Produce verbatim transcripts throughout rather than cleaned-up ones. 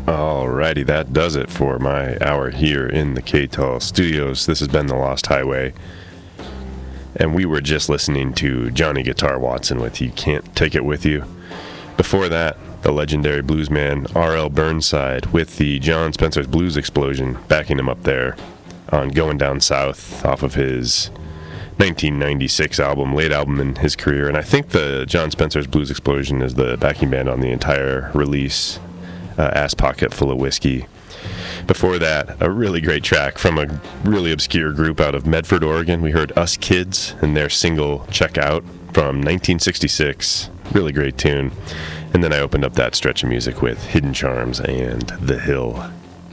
Alrighty, that does it for my hour here in the K T L studios. This has been The Lost Highway. And we were just listening to Johnny Guitar Watson with You Can't Take It With You. Before that, the legendary bluesman R L Burnside with the John Spencer's Blues Explosion backing him up there on Going Down South off of his nineteen ninety-six album, late album in his career. And I think the John Spencer's Blues Explosion is the backing band on the entire release, uh, Ass Pocket Full of Whiskey. Before that, a really great track from a really obscure group out of Medford, Oregon. We heard Us Kids and their single Check Out from nineteen sixty-six. Really great tune. And then I opened up that stretch of music with Hidden Charms and The Hill.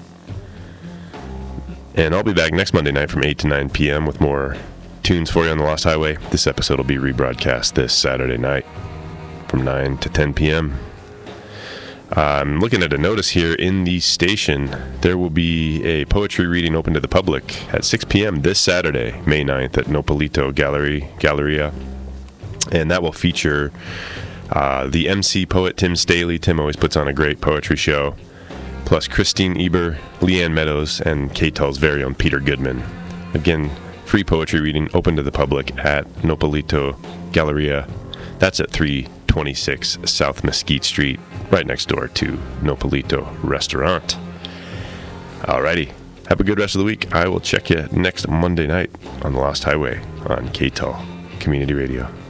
And I'll be back next Monday night from eight to nine p.m. with more tunes for you on The Lost Highway. This episode will be rebroadcast this Saturday night from nine to ten p.m. I'm looking at a notice here in the station. There will be a poetry reading open to the public at six p.m. this Saturday, May ninth, at Nopalito Gallery, Galleria. And that will feature uh, the M C poet Tim Staley. Tim always puts on a great poetry show. Plus Christine Eber, Leanne Meadows, and K T L's very own Peter Goodman. Again, free poetry reading open to the public at Nopalito Galleria. That's at three twenty-six South Mesquite Street, right next door to Nopalito Restaurant. Alrighty, have a good rest of the week. I will check you next Monday night on The Lost Highway on K T L Community Radio.